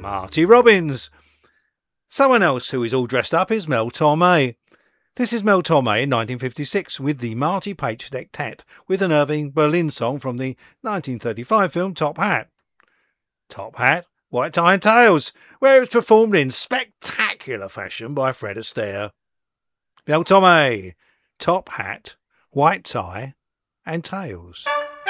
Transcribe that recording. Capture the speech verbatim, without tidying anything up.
Marty Robbins. Someone else who is all dressed up is Mel Torme. This is Mel Torme in nineteen fifty-six with the Marty Paich Tet with an Irving Berlin song from the nineteen thirty-five film Top Hat. Top Hat, White Tie and Tails, where it was performed in spectacular fashion by Fred Astaire. Mel Torme, Top Hat, White Tie and Tails.